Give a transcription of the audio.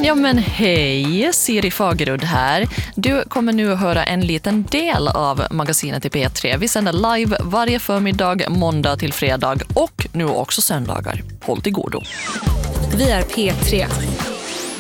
Ja men hej, Siri Fagerud här. Du kommer nu att höra en liten del av magasinet i P3. Vi sänder live varje förmiddag, måndag till fredag och nu också söndagar. Håll till godo. Vi är P3.